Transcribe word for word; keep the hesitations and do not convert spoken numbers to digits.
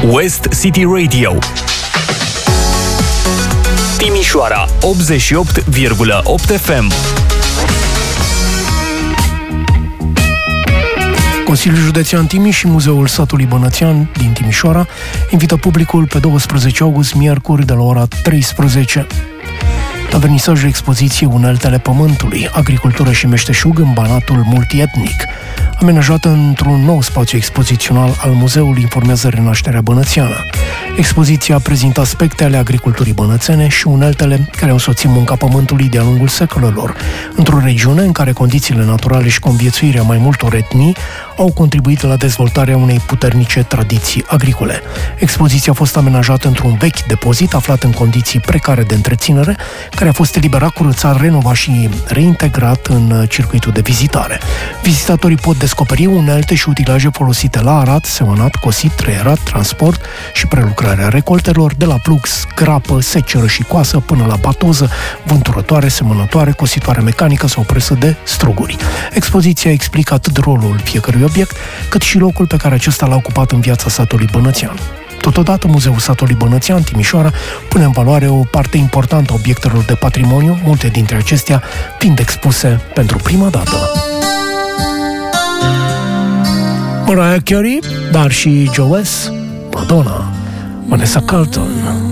West City Radio, Timișoara optzeci și opt virgulă opt F M. Consiliul Județean Timiș și Muzeul Satului Bănățean din Timișoara invită publicul pe douăsprezece august, miercuri, de la ora treisprezece. La vernisajul expoziției Uneltele Pământului, agricultură și meșteșug în Banatul multietnic, amenajată într-un nou spațiu expozițional al muzeului, informează Renașterea Bănățeană. Expoziția prezintă aspecte ale agriculturii bănățene și uneltele care au însoțit munca pământului de-a lungul secolelor, într-o regiune în care condițiile naturale și conviețuirea mai multor etnii au contribuit la dezvoltarea unei puternice tradiții agricole. Expoziția a fost amenajată într-un vechi depozit aflat în condiții precare de întreținere, care a fost eliberat, curățat, renovat și reintegrat în circuitul de vizitare. Vizitatorii pot descoperi unelte și utilaje folosite la arat, semănat, cosit, treierat, transport și prelucrarea recoltelor, de la plux, grapă, seceră și coasă, până la batoză, vânturătoare, semănătoare, cositoare mecanică sau presă de struguri. Expoziția explică atât rolul fiecărui obiect, cât și locul pe care acesta l-a ocupat în viața satului bănățean. Totodată, Muzeul Satului Bănățean, Timișoara, pune în valoare o parte importantă a obiectelor de patrimoniu, multe dintre acestea fiind expuse pentru prima dată. Mariah Carey, dar și Joe West, Madonna, Vanessa Carlton.